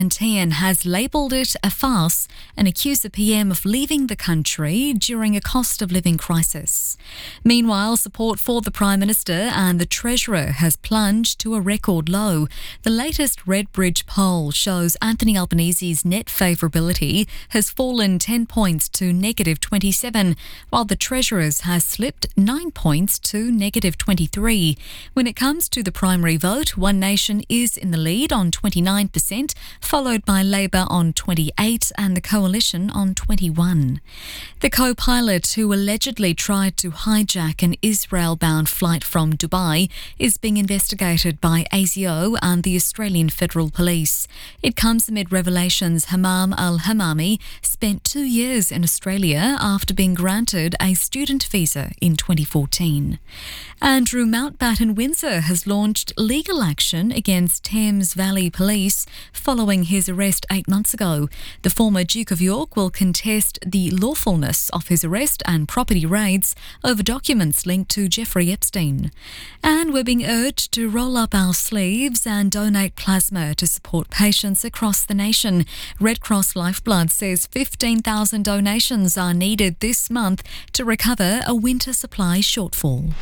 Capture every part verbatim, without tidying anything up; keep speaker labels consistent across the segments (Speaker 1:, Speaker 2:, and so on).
Speaker 1: Tian has labelled it a farce and accused the P M of leaving the country during a cost of living crisis. Meanwhile, support for the Prime Minister and the Treasurer has plunged to a record low. The latest Redbridge poll shows Anthony Albanese's net favourability has fallen ten points to negative twenty-seven, while the Treasurer's has slipped nine points to negative twenty-three. When it comes to the primary vote, One Nation is in the lead on twenty-nine percent, followed by Labor on twenty-eight and the Coalition on twenty-one. The co-pilot who allegedly tried to hijack an Israel-bound flight from Dubai is being investigated by A S I O and the Australian Federal Police. It comes amid revelations Hamam al-Hamami spent two years in Australia after being granted a student visa in twenty fourteen. Andrew Mountbatten Windsor has launched legal action against Thames Valley Police following his arrest eight months ago. The former Duke of York will contest the lawfulness of his arrest and property raids over documents linked to Jeffrey Epstein. And we're being urged to roll up our sleeves and donate plasma to support patients across the nation. Red Cross Lifeblood says fifteen thousand donations are needed this month to recover a winter supply shortfall.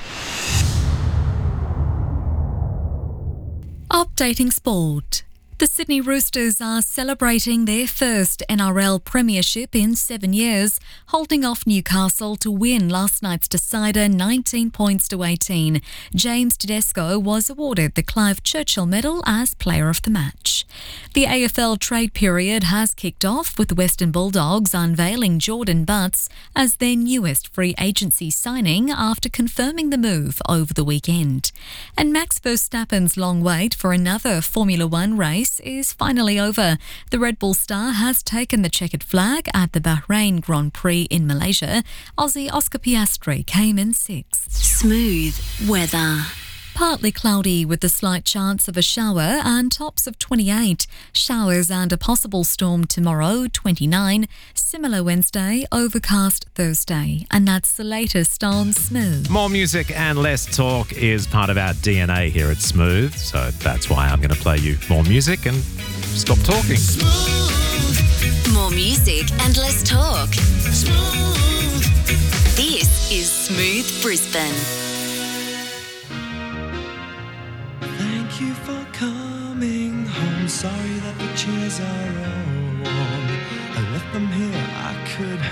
Speaker 1: Updating sport. The Sydney Roosters are celebrating their first N R L premiership in seven years, holding off Newcastle to win last night's decider nineteen points to eighteen. James Tedesco was awarded the Clive Churchill Medal as Player of the Match. The A F L trade period has kicked off with the Western Bulldogs unveiling Jordan Butts as their newest free agency signing after confirming the move over the weekend. And Max Verstappen's long wait for another Formula One race is finally over. The Red Bull star has taken the checkered flag at the Bahrain Grand Prix in Malaysia. Aussie Oscar Piastri came in sixth.
Speaker 2: Smooth weather.
Speaker 1: Partly cloudy with a slight chance of a shower and tops of twenty-eight. Showers and a possible storm tomorrow, twenty-nine. Similar Wednesday, overcast Thursday. And that's the latest on Smooth.
Speaker 3: More music and less talk is part of our D N A here at Smooth. So that's why I'm going to play you more music and stop talking.
Speaker 2: Smooth. More music and less talk. Smooth. This is Smooth Brisbane.
Speaker 4: Thank you for coming home. Sorry that the chairs are